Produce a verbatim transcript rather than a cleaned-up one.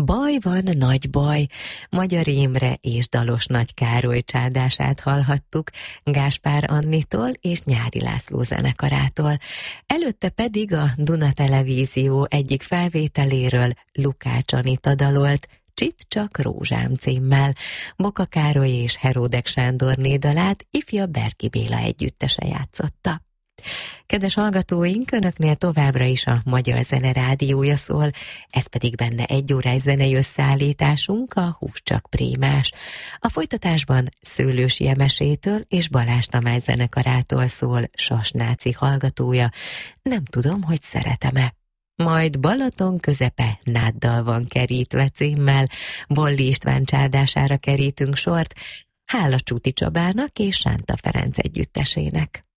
Baj van, nagy baj. Magyar Imre és Dalos Nagy Károly csárdását hallhattuk Gáspár Annitól és Nyári László zenekarától. Előtte pedig a Duna Televízió egyik felvételéről Lukács Anita dalolt, Csitt csak rózsám címmel. Boka Károly és Heródek Sándorné dalát ifja Berki Béla együttese játszotta. Kedves hallgatóink, önöknél továbbra is a Magyar Zene Rádiója szól, ez pedig benne egy órás zenei összeállításunk, a Hús csak prémás. A folytatásban Szőlősi Emesétől és Balázs Tamás zenekarától szól Sasnáci hallgatója, nem tudom, hogy szeretem-e. Majd Balaton közepe náddal van kerítve címmel, Bolli István csárdására kerítünk sort, hála Csuti Csabának és Sánta Ferenc együttesének.